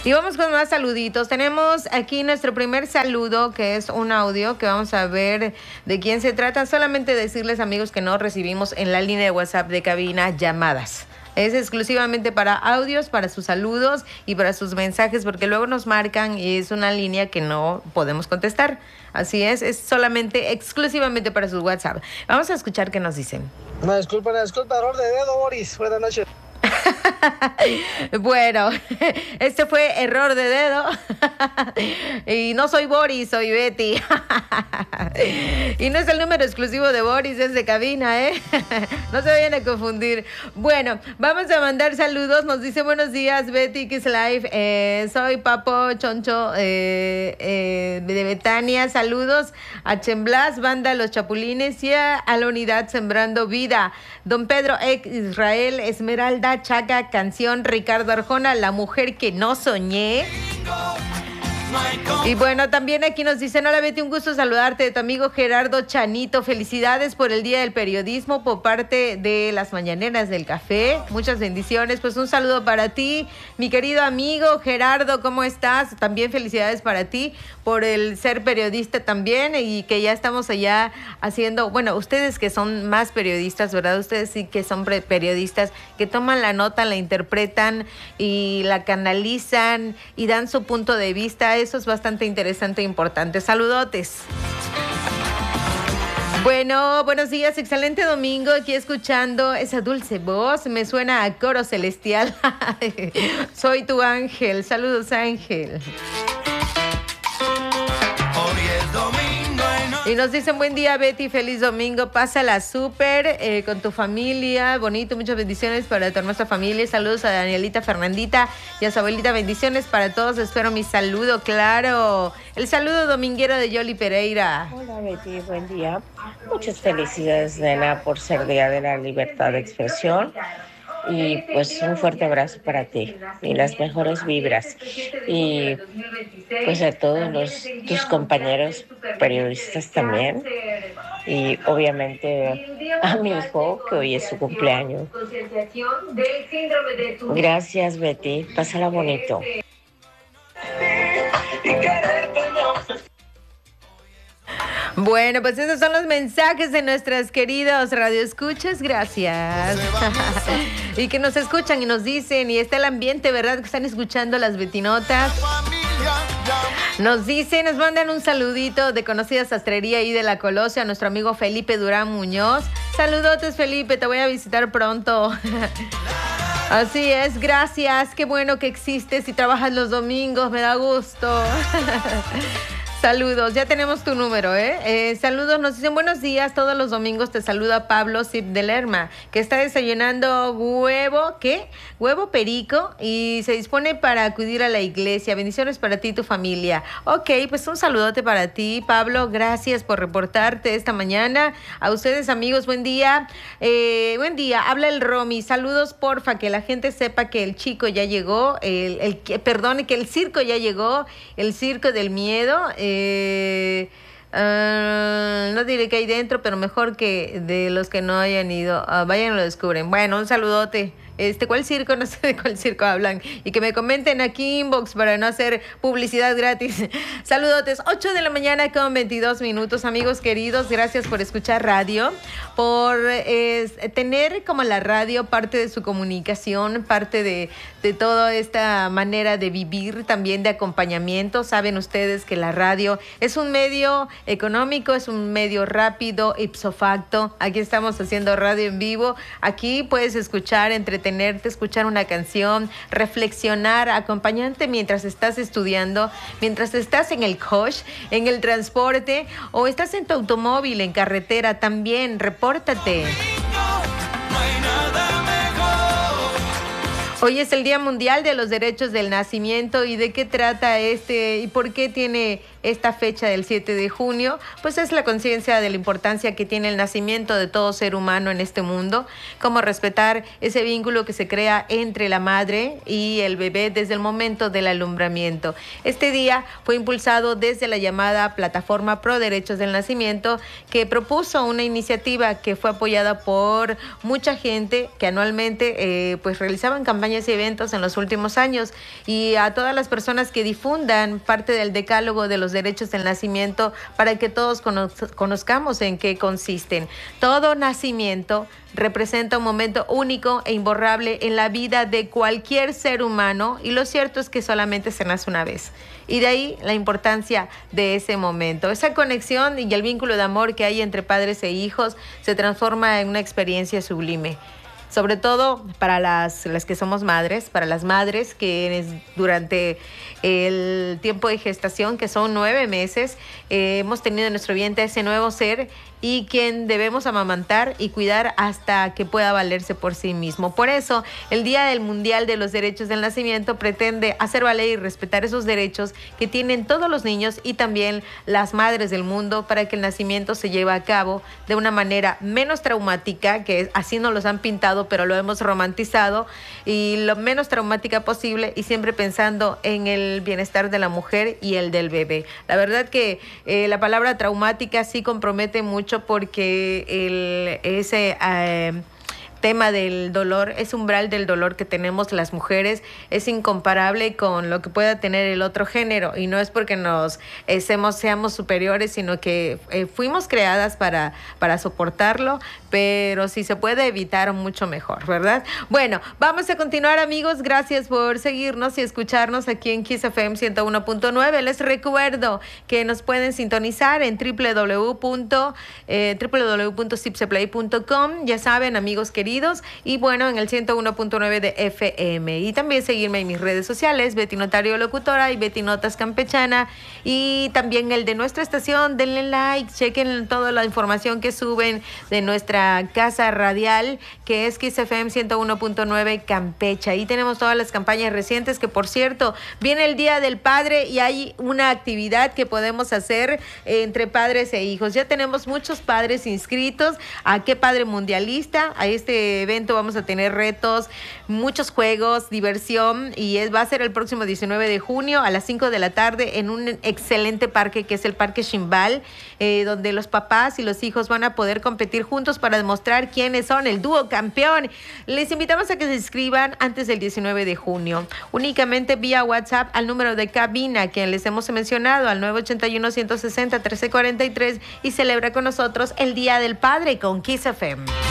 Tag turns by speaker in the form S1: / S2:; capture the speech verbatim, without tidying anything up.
S1: Y vamos con más saluditos. Tenemos aquí nuestro primer saludo, que es un audio que vamos a ver de quién se trata. Solamente decirles, amigos, que no recibimos en la línea de WhatsApp de cabina llamadas. Es exclusivamente para audios, para sus saludos y para sus mensajes, porque luego nos marcan y es una línea que no podemos contestar. Así es, es solamente, exclusivamente para sus WhatsApp. Vamos a escuchar qué nos dicen.
S2: Una disculpa, una disculpa, error de dedo, Boris. Buenas noches.
S1: Bueno, este fue error de dedo. Y no soy Boris, soy Betty. Y no es el número exclusivo de Boris, es de cabina, ¿eh? No se vayan a confundir. Bueno, vamos a mandar saludos. Nos dice buenos días, Betty Kiss Live. Eh, soy Papo Choncho eh, eh, de Betania. Saludos a Chemblas, Banda Los Chapulines y a, a la unidad Sembrando Vida. Don Pedro Ex Israel, Esmeralda Chaca, canción Ricardo Arjona, La mujer que no soñé. Y bueno, también aquí nos dicen, hola Betty, un gusto saludarte, de tu amigo Gerardo Chanito. Felicidades por el Día del Periodismo por parte de las Mañaneras del Café. Muchas bendiciones. Pues un saludo para ti, mi querido amigo Gerardo, ¿cómo estás? También felicidades para ti por el ser periodista también, y que ya estamos allá haciendo, bueno, ustedes que son más periodistas, ¿verdad? Ustedes sí que son periodistas, que toman la nota, la interpretan y la canalizan y dan su punto de vista. Eso es bastante interesante e importante. Saludotes. Bueno, buenos días, excelente domingo, aquí escuchando esa dulce voz, me suena a coro celestial. Soy tu ángel, saludos Ángel. Y nos dicen buen día Betty, feliz domingo, pásala súper eh, con tu familia, bonito, muchas bendiciones para toda nuestra familia. Saludos a Danielita, Fernandita y a su abuelita, bendiciones para todos, espero mi saludo, claro. El saludo dominguero de Yoli Pereira.
S3: Hola Betty, buen día. Muchas felicidades, nena, por ser Día de la Libertad de Expresión. Y pues un fuerte abrazo para ti y las mejores vibras. Y pues a todos los, tus compañeros periodistas también. Y obviamente a mi hijo, que hoy es su cumpleaños. Gracias, Betty. Pásala bonito.
S1: Bueno, pues esos son los mensajes de nuestros queridos radioescuchas, gracias. Y que nos escuchan y nos dicen, y está el ambiente, ¿verdad? Que están escuchando las betinotas. Nos dicen, nos mandan un saludito de Conocida Sastrería y de la Colosio a nuestro amigo Felipe Durán Muñoz. Saludotes, Felipe, te voy a visitar pronto. Así es, gracias, qué bueno que existes y trabajas los domingos, me da gusto. Saludos, ya tenemos tu número, ¿eh? ¿eh? Saludos, nos dicen buenos días, todos los domingos te saluda Pablo Zip de Lerma, que está desayunando huevo, ¿qué? Huevo perico y se dispone para acudir a la iglesia. Bendiciones para ti y tu familia. Ok, pues un saludote para ti, Pablo, gracias por reportarte esta mañana. A ustedes, amigos, buen día. Eh, buen día, habla el Romy, saludos porfa, que la gente sepa que el chico ya llegó, el, el, perdone, que el circo ya llegó, el circo del miedo. Eh, uh, no diré que hay dentro, pero mejor que de los que no hayan ido, uh, vayan y lo descubren. Bueno, un saludote. Este, ¿cuál circo? No sé de cuál circo hablan. Y que me comenten aquí inbox para no hacer publicidad gratis. Saludotes, ocho de la mañana con veintidós minutos, amigos queridos. Gracias por escuchar radio, por eh, tener como la radio parte de su comunicación, parte de, de toda esta manera de vivir, también de acompañamiento. Saben ustedes que la radio es un medio económico, es un medio rápido, ipso facto. Aquí estamos haciendo radio en vivo. Aquí puedes escuchar, entretenerte, escuchar una canción, reflexionar, acompañante mientras estás estudiando, mientras estás en el coche, en el transporte o estás en tu automóvil, en carretera también, repórtate. Hoy es el Día Mundial de los Derechos del Nacimiento. ¿Y de qué trata este y por qué tiene esta fecha del siete de junio, pues es la conciencia de la importancia que tiene el nacimiento de todo ser humano en este mundo, cómo respetar ese vínculo que se crea entre la madre y el bebé desde el momento del alumbramiento. Este día fue impulsado desde la llamada Plataforma Pro Derechos del Nacimiento, que propuso una iniciativa que fue apoyada por mucha gente que anualmente eh, pues realizaban campañas y eventos en los últimos años, y a todas las personas que difundan parte del decálogo de los derechos del nacimiento para que todos cono- conozcamos en qué consisten. Todo nacimiento representa un momento único e imborrable en la vida de cualquier ser humano, y lo cierto es que solamente se nace una vez. Y de ahí la importancia de ese momento. Esa conexión y el vínculo de amor que hay entre padres e hijos se transforma en una experiencia sublime. Sobre todo para las, las que somos madres, para las madres que durante el tiempo de gestación, que son nueve meses, eh, hemos tenido en nuestro vientre ese nuevo ser, y quien debemos amamantar y cuidar hasta que pueda valerse por sí mismo. Por eso, el Día del Mundial de los Derechos del Nacimiento pretende hacer valer y respetar esos derechos que tienen todos los niños y también las madres del mundo, para que el nacimiento se lleve a cabo de una manera menos traumática, que así nos los han pintado, pero lo hemos romantizado, y lo menos traumática posible, y siempre pensando en el bienestar de la mujer y el del bebé. La verdad que eh, la palabra traumática sí compromete mucho, porque el, ese eh, tema del dolor, ese umbral del dolor que tenemos las mujeres es incomparable con lo que pueda tener el otro género, y no es porque nos eh, seamos, seamos superiores, sino que eh, fuimos creadas para, para soportarlo, pero si se puede evitar, mucho mejor, ¿verdad? Bueno, vamos a continuar, amigos. Gracias por seguirnos y escucharnos aquí en Kiss F M ciento uno punto nueve. Les recuerdo que nos pueden sintonizar en w w w punto sipseplay punto com, ya saben, amigos queridos, y bueno, en el ciento uno punto nueve de F M. Y también seguirme en mis redes sociales, Betty Notario Locutora y Betty Notas Campechana, y también el de nuestra estación. Denle like, chequen toda la información que suben de nuestra casa radial, que es Kiss F M ciento uno punto nueve Campeche. Ahí tenemos todas las campañas recientes, que por cierto, viene el Día del Padre y hay una actividad que podemos hacer eh, entre padres e hijos. Ya tenemos muchos padres inscritos a Qué Padre Mundialista. A este evento vamos a tener retos, muchos juegos, diversión, y es, va a ser el próximo diecinueve de junio a las cinco de la tarde en un excelente parque que es el Parque Ximbal, eh, donde los papás y los hijos van a poder competir juntos para demostrar quiénes son el dúo campeón. Les invitamos a que se inscriban antes del diecinueve de junio, únicamente vía WhatsApp al número de cabina que les hemos mencionado, al nueve ochenta y uno, ciento sesenta, trece cuarenta y tres, y celebra con nosotros el Día del Padre con Kiss F M.